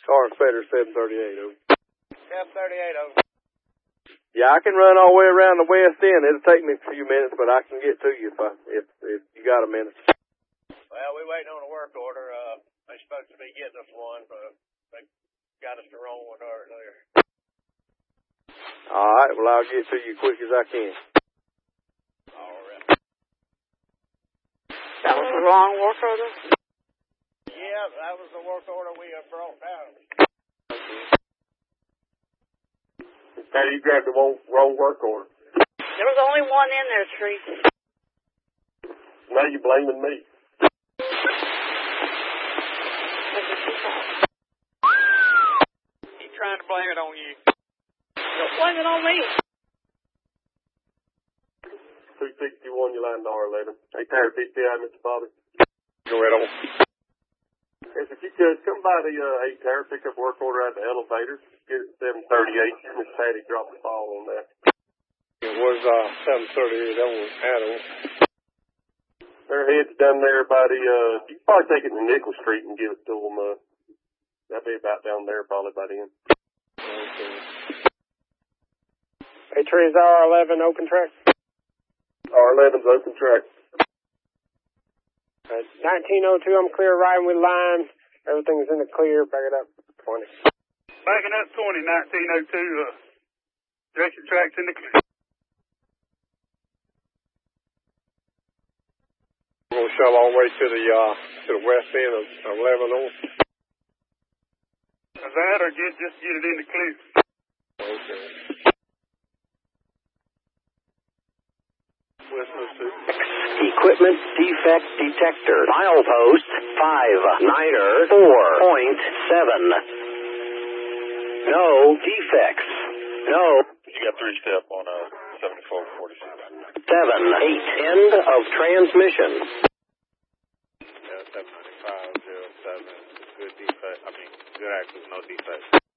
Orange Feather 738, over. 738, over. Yeah, I can run all the way around the west end. It'll take me a few minutes, but I can get to you if you got a minute. Well, we're waiting on a work order. They're supposed to be getting us one, but they got us the wrong one earlier. All right, well, I'll get to you quick as I can. All right. That was the wrong work order? Yeah, that was the work order we have brought down. How you grabbed the wrong work order? There was only one in there, Tree. Now you blaming me. He's trying to blame it on you. Don't blame it on me. 261, you land R11. 850, Mr. Bobby. Go right on. Yes, if you could, come by the 8-tower, pick up work order at the elevator. Get it 738. Miss Patty dropped the ball on that. It was 738 on Adam. Their head's down there by the, you can probably take it to Nickel Street and give it to them. That'd be about down there probably by then. Okay. Hey, Tree, is R11 open track? R11's open track. 1902, I'm clear riding with line. Everything's in the clear. Back it up. 20. Backing up 20, 1902. Direction track's in the clear. We're going to shove all the way to the west end of 11 on. Is that or just get it in the clear? Okay. West Mississippi. Equipment defect detector. Milepost 59er 4.7. No defects. No. You got 3-step on 7446. 7, 8. End of transmission. Yeah, 79507. Good defect. Good axles, no defects.